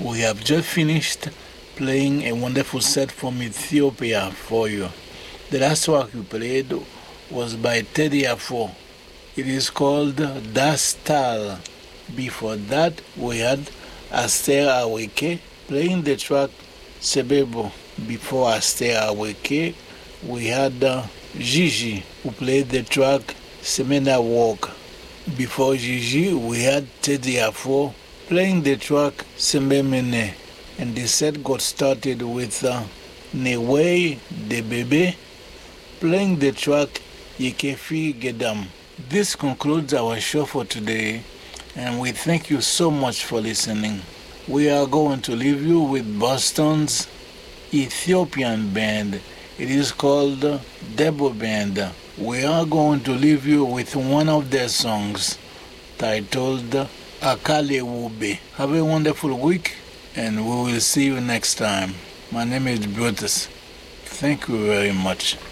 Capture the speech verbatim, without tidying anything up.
We have just finished playing a wonderful set from Ethiopia for you. The last track we played was by Teddy Afro. It is called Das Tal. Before that, we had Aster Aweke playing the track Sebebo. Before Aster Aweke, we had uh, Gigi, who played the track Semena Walk. Before Gigi, we had Teddy Afro playing the track Sembemene. And the set got started with uh, Neway de Bebe playing the track Yekefi Gedam. This concludes our show for today, and we thank you so much for listening. We are going to leave you with Boston's Ethiopian band. It is called Debo Band. We are going to leave you with one of their songs titled Akale Wube. Have a wonderful week, and we will see you next time. My name is Brutus. Thank you very much.